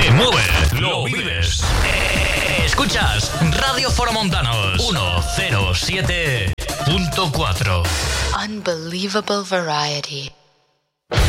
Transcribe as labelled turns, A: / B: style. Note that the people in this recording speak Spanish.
A: se mueve, lo vives. Escuchas Radio Foromontanos 107.4.
B: Unbelievable variety.